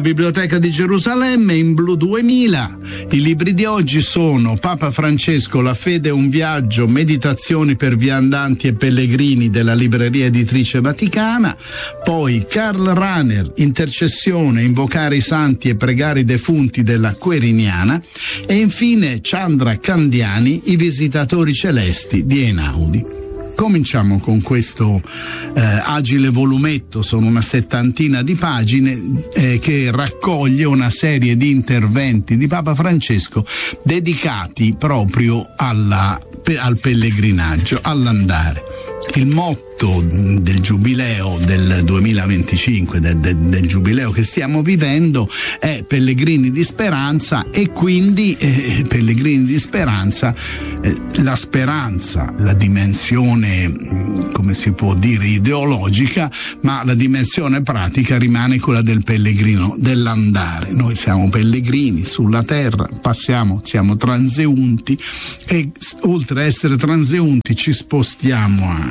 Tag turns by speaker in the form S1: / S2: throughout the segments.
S1: Biblioteca di Gerusalemme, in blu 2000. I libri di oggi sono Papa Francesco, La fede è un viaggio, meditazioni per viandanti e pellegrini della libreria editrice Vaticana, poi Karl Rahner, Intercessione, invocare i santi e pregare i defunti della Queriniana, e infine Chandra Candiani, I visitatori celesti di Einaudi. Cominciamo con questo agile volumetto, sono una 70 di pagine, che raccoglie una serie di interventi di Papa Francesco dedicati proprio al pellegrinaggio, all'andare. Il motto del giubileo del 2025, del giubileo che stiamo vivendo, è pellegrini di speranza, e quindi pellegrini di speranza, la speranza, la dimensione, come si può dire, ideologica, ma la dimensione pratica rimane quella del pellegrino, dell'andare. Noi siamo pellegrini sulla terra, siamo transeunti, e oltre a essere transeunti ci spostiamo anche.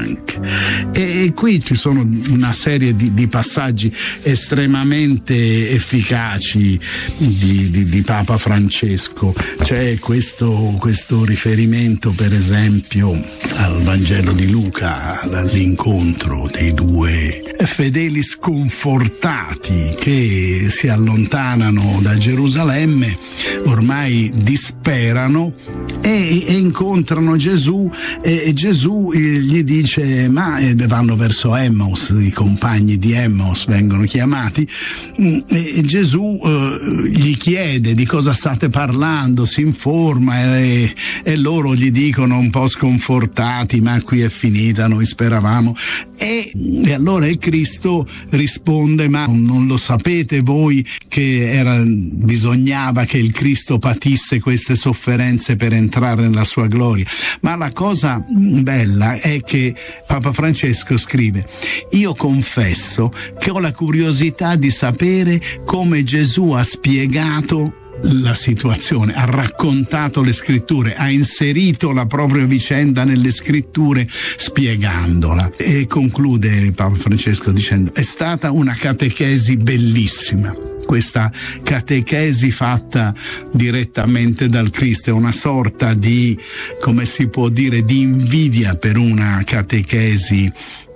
S1: E qui ci sono una serie di passaggi estremamente efficaci di Papa Francesco. C'è questo riferimento, per esempio, al Vangelo di Luca, all'incontro dei due fedeli sconfortati che si allontanano da Gerusalemme, ormai disperano, e incontrano Gesù, e Gesù gli dice: ma vanno verso Emmaus, i compagni di Emmaus vengono chiamati, e Gesù gli chiede di cosa state parlando, si informa, e loro gli dicono un po' sconfortati: ma qui è finita, noi speravamo. E allora il Cristo risponde: ma non lo sapete voi che bisognava che il Cristo patisse queste sofferenze per entrare nella sua gloria? Ma la cosa bella è che Papa Francesco scrive: io confesso che ho la curiosità di sapere come Gesù ha spiegato la situazione, ha raccontato le scritture, ha inserito la propria vicenda nelle scritture spiegandola. E conclude Papa Francesco dicendo: è stata una catechesi bellissima. Questa catechesi fatta direttamente dal Cristo è una sorta di, come si può dire, di invidia per una catechesi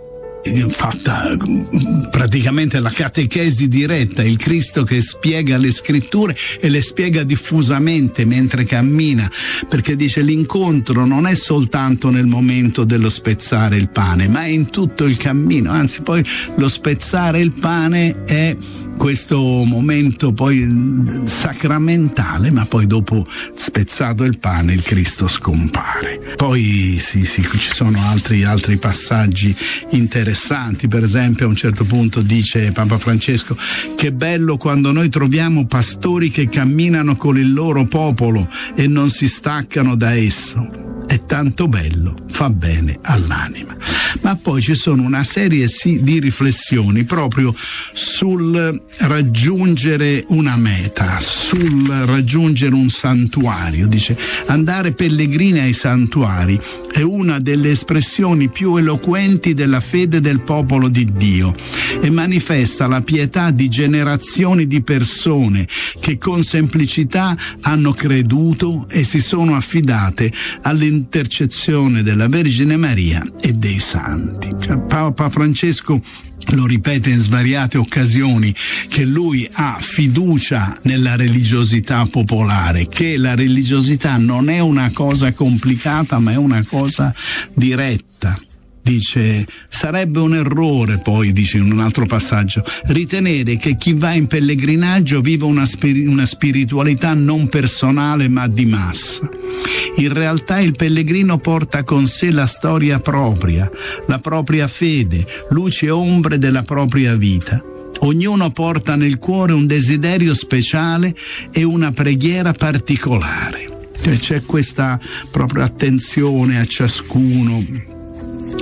S1: fatta praticamente, la catechesi diretta, il Cristo che spiega le scritture e le spiega diffusamente mentre cammina, perché dice: l'incontro non è soltanto nel momento dello spezzare il pane, ma è in tutto il cammino. Anzi, poi lo spezzare il pane è questo momento poi sacramentale, ma poi dopo spezzato il pane il Cristo scompare. Poi ci sono altri passaggi interessanti. Per esempio, a un certo punto dice Papa Francesco: che bello quando noi troviamo pastori che camminano con il loro popolo e non si staccano da esso. È tanto bello, fa bene all'anima. Ma poi ci sono una serie di riflessioni proprio sul raggiungere una meta, sul raggiungere un santuario. Dice: andare pellegrini ai santuari è una delle espressioni più eloquenti della fede del popolo di Dio e manifesta la pietà di generazioni di persone che con semplicità hanno creduto e si sono affidate all'intercessione della Vergine Maria e dei santi. Papa Francesco lo ripete in svariate occasioni che lui ha fiducia nella religiosità popolare, che la religiosità non è una cosa complicata ma è una cosa diretta. Dice: sarebbe un errore, poi dice in un altro passaggio, ritenere che chi va in pellegrinaggio viva una spiritualità non personale ma di massa. In realtà il pellegrino porta con sé la storia propria, la propria fede, luci e ombre della propria vita. Ognuno porta nel cuore un desiderio speciale e una preghiera particolare. C'è questa propria attenzione a ciascuno,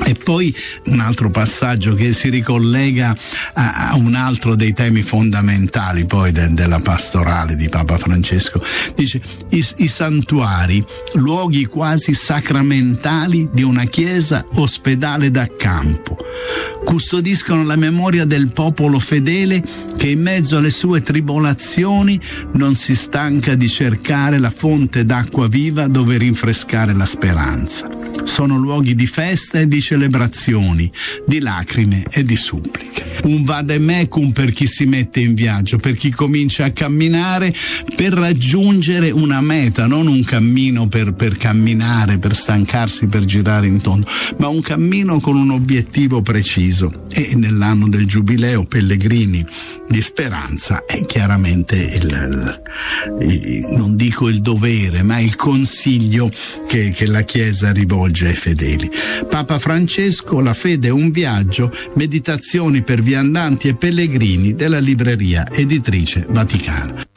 S1: E poi un altro passaggio che si ricollega a un altro dei temi fondamentali poi della pastorale di Papa Francesco. Dice: i santuari, luoghi quasi sacramentali di una chiesa ospedale da campo, custodiscono la memoria del popolo fedele che in mezzo alle sue tribolazioni non si stanca di cercare la fonte d'acqua viva dove rinfrescare la speranza. Sono luoghi di festa e di celebrazioni, di lacrime e di suppliche. Un vademecum per chi si mette in viaggio, per chi comincia a camminare per raggiungere una meta, non un cammino per camminare, per stancarsi, per girare in tondo, ma un cammino con un obiettivo preciso. E nell'anno del Giubileo, pellegrini di speranza, è chiaramente non dico il dovere, ma il consiglio che la Chiesa rivolge ai fedeli. Papa Francesco, La fede è un viaggio, meditazioni per viandanti e pellegrini della Libreria Editrice Vaticana.